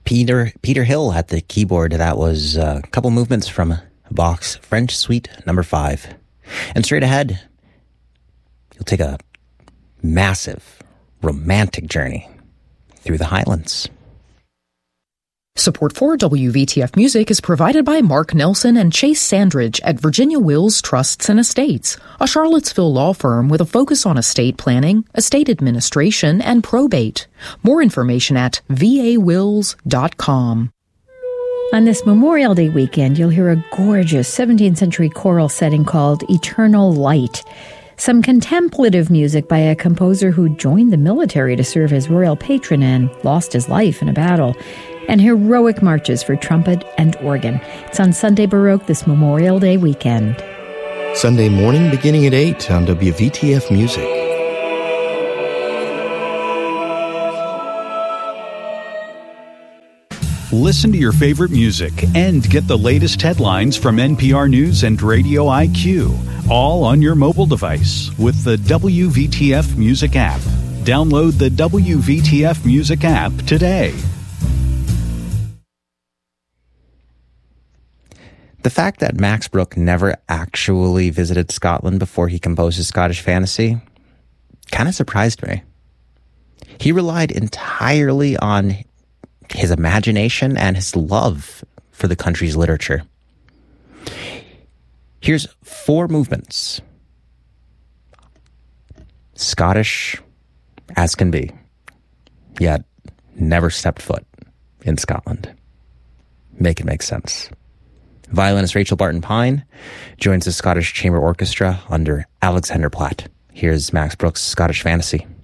Peter Hill at the keyboard. That was a couple movements from Bach's French Suite No. 5. And straight ahead, you'll take a massive, romantic journey through the Highlands. Support for WVTF Music is provided by Mark Nelson and Chase Sandridge at Virginia Wills Trusts and Estates, a Charlottesville law firm with a focus on estate planning, estate administration, and probate. More information at vawills.com. On this Memorial Day weekend, you'll hear a gorgeous 17th century choral setting called Eternal Light. Some contemplative music by a composer who joined the military to serve as royal patron and lost his life in a battle, and heroic marches for trumpet and organ. It's on Sunday Baroque this Memorial Day weekend. Sunday morning beginning at 8 on WVTF Music. Listen to your favorite music and get the latest headlines from NPR News and Radio IQ, all on your mobile device with the WVTF Music app. Download the WVTF Music app today. The fact that Max Bruch never actually visited Scotland before he composed his Scottish Fantasy kind of surprised me. He relied entirely on his imagination and his love for the country's literature. Here's 4 movements. Scottish as can be, yet never stepped foot in Scotland. Make it make sense. Violinist Rachel Barton Pine joins the Scottish Chamber Orchestra under Alexander Platt. Here's Max Bruch's Scottish Fantasy.